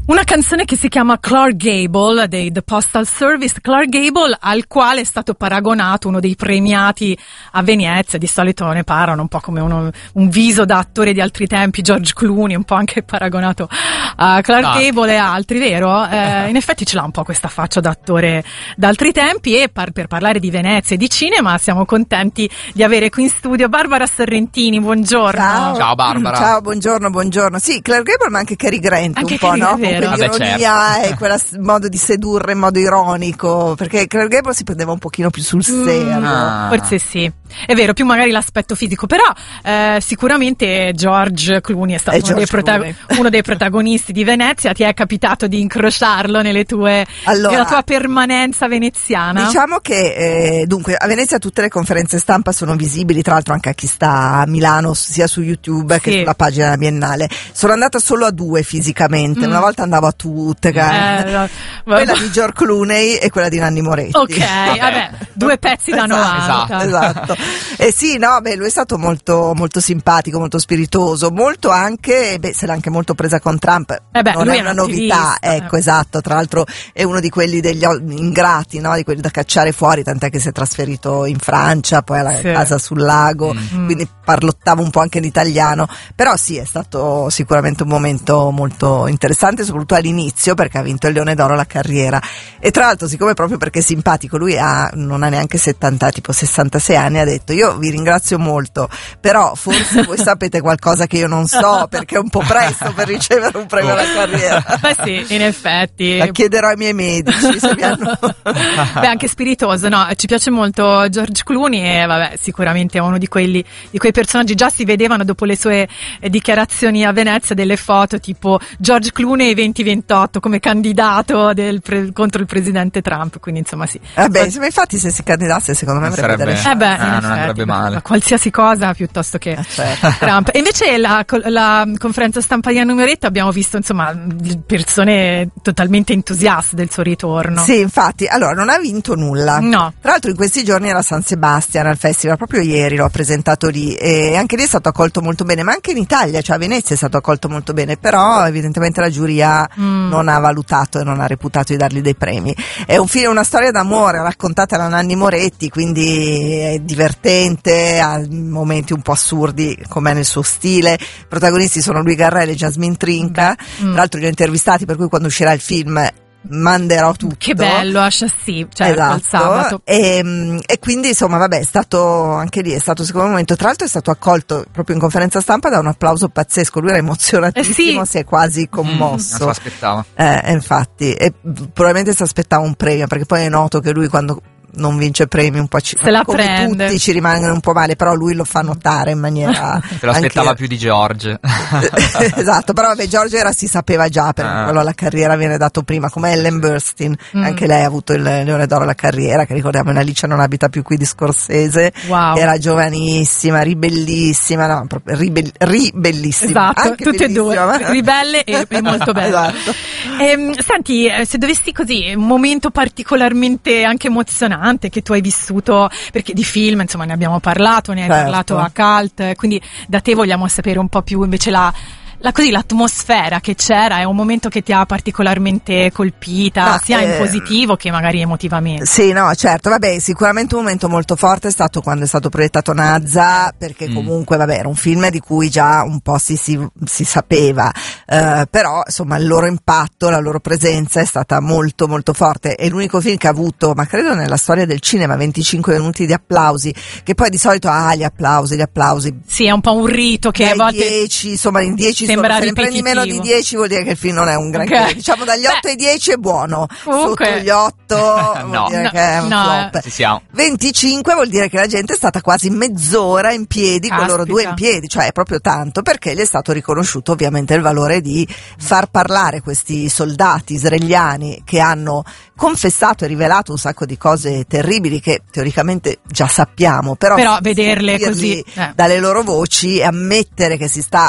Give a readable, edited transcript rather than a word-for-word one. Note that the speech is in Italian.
Una canzone che si chiama Clark Gable dei The Postal Service, Clark Gable, al quale è stato paragonato uno dei premiati a Venezia. Di solito ne parlano un po' come un viso da attore di altri tempi, George Clooney, un po' anche paragonato a Clark Gable e altri, vero? In effetti ce l'ha un po' questa faccia da attore d'altri tempi. E per parlare di Venezia e di cinema siamo contenti di avere qui in studio Barbara Sorrentini. Buongiorno. Ciao Barbara. Ciao, buongiorno. Sì, Clark Gable, ma anche Cary Grant anche un po', Cary, no? vero. Quell'ironia e quel modo di sedurre in modo ironico, perché Clark Gable si prendeva un pochino più sul serio. Forse sì, è vero, più magari l'aspetto fisico, però sicuramente George Clooney è stato uno dei protagonisti di Venezia. Ti è capitato di incrociarlo nella tua permanenza veneziana? Diciamo che dunque a Venezia tutte le conferenze stampa sono visibili, tra l'altro anche a chi sta a Milano, sia su YouTube che sulla pagina della Biennale. Sono andata solo a 2 fisicamente, una volta andavo a tutte, quella di George Clooney e quella di Nanni Moretti. Ok, vabbè, 2 pezzi da 90. Esatto. E sì, no, lui è stato molto, molto simpatico, molto spiritoso, molto anche, se l'ha anche molto presa con Trump. Non è una novità, ecco, esatto. Tra l'altro è uno di quelli degli ingrati, no? Di quelli da cacciare fuori, tant'è che si è trasferito in Francia, poi alla casa sul lago, quindi parlottava un po' anche l'italiano. Però sì, è stato sicuramente un momento molto interessante, soprattutto all'inizio, perché ha vinto il Leone d'Oro alla carriera. E tra l'altro, siccome proprio perché è simpatico, lui non ha neanche 70, tipo 66 anni, ha detto: io vi ringrazio molto, però forse voi sapete qualcosa che io non so, perché è un po' presto per ricevere un premio alla carriera. Beh sì, in effetti. La chiederò ai miei medici se mi hanno... Beh, anche spiritoso, no? Ci piace molto George Clooney e vabbè, sicuramente è uno di quei personaggi. Già si vedevano dopo le sue dichiarazioni a Venezia delle foto tipo George Clooney 2028 come candidato contro il presidente Trump, quindi insomma sì. Infatti se si candidasse secondo me avrebbe delle chance. Non andrebbe male. Qualsiasi cosa piuttosto che Trump. E invece la conferenza stampa di Nanni Moretti abbiamo visto insomma persone totalmente entusiaste del suo ritorno. Sì, infatti, allora non ha vinto nulla. No. Tra l'altro in questi giorni era a San Sebastian al festival, proprio ieri l'ho presentato lì e anche lì è stato accolto molto bene, ma anche in Italia, cioè a Venezia è stato accolto molto bene, però evidentemente la giuria non ha valutato e non ha reputato di dargli dei premi. È una storia d'amore raccontata da Nanni Moretti, quindi è divertente, ha momenti un po' assurdi come nel suo stile. I protagonisti sono Lui Garrel e Jasmine Trinca. Tra l'altro li ho intervistati, per cui quando uscirà il film manderò tutto. Che bello, a Chassis, cioè il sabato. E quindi insomma vabbè, è stato anche lì, è stato secondo me un momento. Tra l'altro è stato accolto proprio in conferenza stampa da un applauso pazzesco. Lui era emozionatissimo, si è quasi commosso. Non se l'aspettava. Infatti, e probabilmente si aspettava un premio, perché poi è noto che lui quando non vince premi un po' se la come prende. Tutti ci rimangono un po' male, però lui lo fa notare in maniera se lo aspettava più di George. Esatto, però vabbè, George si sapeva già, perché quello alla carriera viene dato prima, come Ellen Burstyn. Anche lei ha avuto il Leone d'Oro alla carriera, che ricordiamo in Alice non abita più qui di Scorsese. Era giovanissima, ribellissima, no, proprio ribellissima. Esatto, anche tutte e due, ribelle e molto bella. Esatto. Senti, se dovessi così, un momento particolarmente anche emozionante che tu hai vissuto, perché di film insomma ne abbiamo parlato, ne hai parlato a Cult, quindi da te vogliamo sapere un po' più invece l'atmosfera che c'era. È un momento che ti ha particolarmente colpita, sia in positivo che magari emotivamente. Sì, no, certo, vabbè, sicuramente un momento molto forte è stato quando è stato proiettato Nazza, perché comunque vabbè era un film di cui già un po' si sapeva, però insomma il loro impatto, la loro presenza è stata molto molto forte. È l'unico film che ha avuto, ma credo nella storia del cinema, 25 minuti di applausi, che poi di solito gli applausi. Sì, è un po' un rito che a volte 10, insomma in 10 sembra se ne prendi meno di 10 vuol dire che il film non è un granché. Diciamo dagli 8 ai 10 è buono. Comunque, sotto gli 8 vuol dire che è un flop. Ci siamo. 25 vuol dire che la gente è stata quasi mezz'ora in piedi, con loro 2 in piedi, cioè è proprio tanto, perché gli è stato riconosciuto ovviamente il valore di far parlare questi soldati israeliani che hanno confessato e rivelato un sacco di cose terribili che teoricamente già sappiamo, però vederle così dalle loro voci e ammettere che si sta